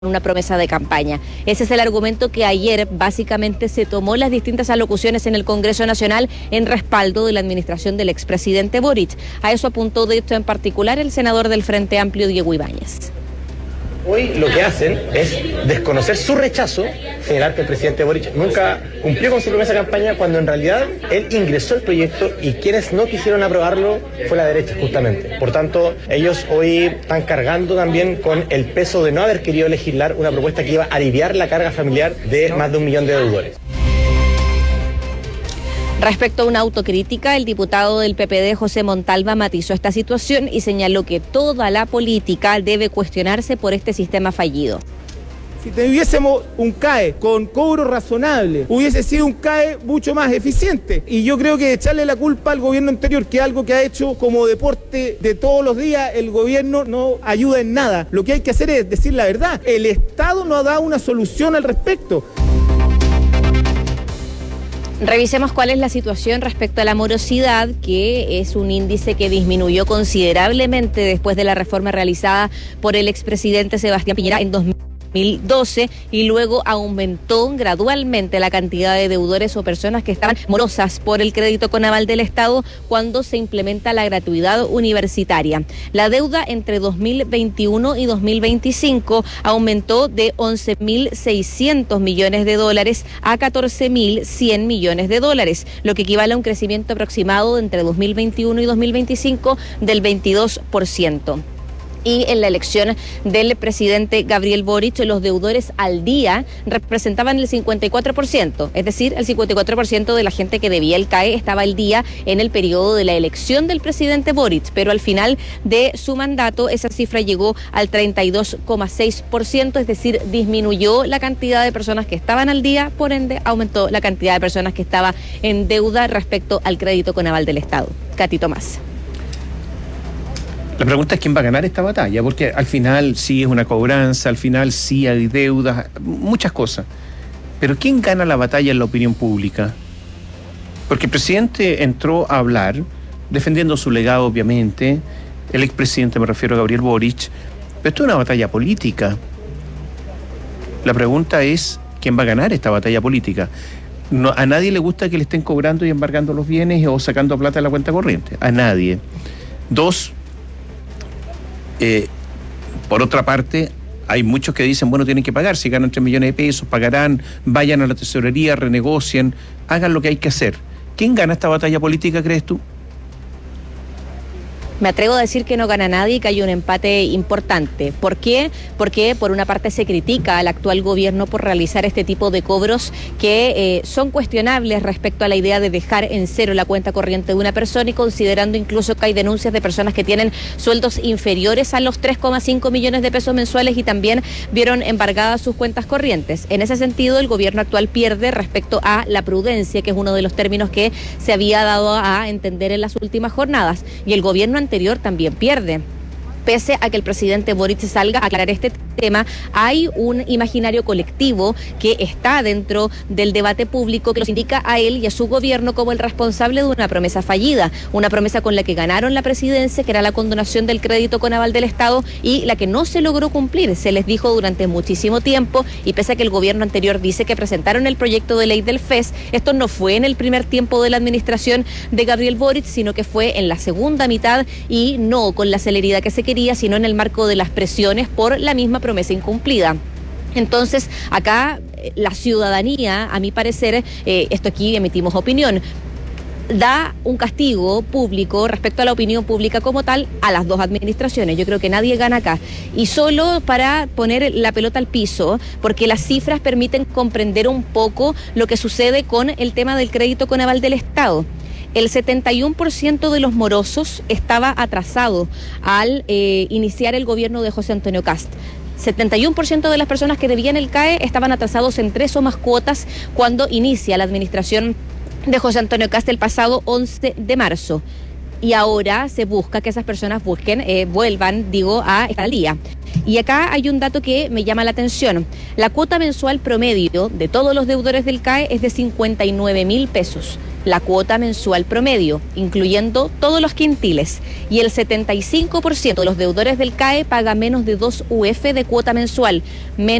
una promesa de campaña. Ese es el argumento que ayer básicamente se tomó las distintas alocuciones en el Congreso Nacional en respaldo de la administración del expresidente Boric. A eso apuntó de esto en particular el senador del Frente Amplio, Diego Ibáñez. Hoy lo que hacen es desconocer su rechazo, señalar que el presidente Boric nunca cumplió con su promesa de campaña, cuando en realidad él ingresó el proyecto y quienes no quisieron aprobarlo fue la derecha justamente. Por tanto, ellos hoy están cargando también con el peso de no haber querido legislar una propuesta que iba a aliviar la carga familiar de más de 1 millón de deudores. Respecto a una autocrítica, el diputado del PPD, José Montalva, matizó esta situación y señaló que toda la política debe cuestionarse por este sistema fallido. Si tuviésemos un CAE con cobro razonable, hubiese sido un CAE mucho más eficiente. Y yo creo que echarle la culpa al gobierno anterior, que es algo que ha hecho como deporte de todos los días, el gobierno no ayuda en nada. Lo que hay que hacer es decir la verdad. El Estado no ha dado una solución al respecto. Revisemos cuál es la situación respecto a la morosidad, que es un índice que disminuyó considerablemente después de la reforma realizada por el expresidente Sebastián Piñera en 2012 y luego aumentó gradualmente la cantidad de deudores o personas que estaban morosas por el crédito con aval del Estado cuando se implementa la gratuidad universitaria. La deuda entre 2021 y 2025 aumentó de 11.600 millones de dólares a 14.100 millones de dólares, lo que equivale a un crecimiento aproximado entre 2021 y 2025 del 22%. Y en la elección del presidente Gabriel Boric, los deudores al día representaban el 54%, es decir, el 54% de la gente que debía el CAE estaba al día en el periodo de la elección del presidente Boric, pero al final de su mandato esa cifra llegó al 32,6%, es decir, disminuyó la cantidad de personas que estaban al día, por ende aumentó la cantidad de personas que estaba en deuda respecto al crédito con aval del Estado. Katy Tomás. La pregunta es quién va a ganar esta batalla, porque al final sí es una cobranza, al final sí hay deudas, muchas cosas. Pero ¿quién gana la batalla en la opinión pública? Porque el presidente entró a hablar, defendiendo su legado obviamente, el expresidente, me refiero a Gabriel Boric, pero esto es una batalla política. La pregunta es quién va a ganar esta batalla política. No, a nadie le gusta que le estén cobrando y embargando los bienes o sacando plata de la cuenta corriente, a nadie. Dos, por otra parte, hay muchos que dicen, bueno, tienen que pagar, si ganan 3 millones de pesos, pagarán, vayan a la tesorería, renegocien, hagan lo que hay que hacer. ¿Quién gana esta batalla política, crees tú? Me atrevo a decir que no gana nadie y que hay un empate importante. ¿Por qué? Porque por una parte se critica al actual gobierno por realizar este tipo de cobros que son cuestionables respecto a la idea de dejar en cero la cuenta corriente de una persona y considerando incluso que hay denuncias de personas que tienen sueldos inferiores a los 3,5 millones de pesos mensuales y también vieron embargadas sus cuentas corrientes. En ese sentido, el gobierno actual pierde respecto a la prudencia, que es uno de los términos que se había dado a entender en las últimas jornadas, y el gobierno anterior también pierde. Pese a que el presidente Boric salga a aclarar este tema, hay un imaginario colectivo que está dentro del debate público que los indica a él y a su gobierno como el responsable de una promesa fallida, una promesa con la que ganaron la presidencia, que era la condonación del crédito con aval del Estado, y la que no se logró cumplir. Se les dijo durante muchísimo tiempo, y pese a que el gobierno anterior dice que presentaron el proyecto de ley del FES, esto no fue en el primer tiempo de la administración de Gabriel Boric, sino que fue en la segunda mitad y no con la celeridad que se quería, sino en el marco de las presiones por la misma promesa incumplida. Entonces, acá la ciudadanía, a mi parecer, esto aquí emitimos opinión, da un castigo público respecto a la opinión pública como tal a las dos administraciones. Yo creo que nadie gana acá. Y solo para poner la pelota al piso, porque las cifras permiten comprender un poco lo que sucede con el tema del crédito con aval del Estado. El 71% de los morosos estaba atrasado al iniciar el gobierno de José Antonio Kast. 71% de las personas que debían el CAE estaban atrasados en 3 o más cuotas cuando inicia la administración de José Antonio Kast el pasado 11 de marzo. Y ahora se busca que esas personas vuelvan a estar al día. Y acá hay un dato que me llama la atención. La cuota mensual promedio de todos los deudores del CAE es de 59.000 pesos. la cuota mensual promedio, incluyendo todos los quintiles, y el 75% de los deudores del CAE paga menos de 2 UF de cuota mensual,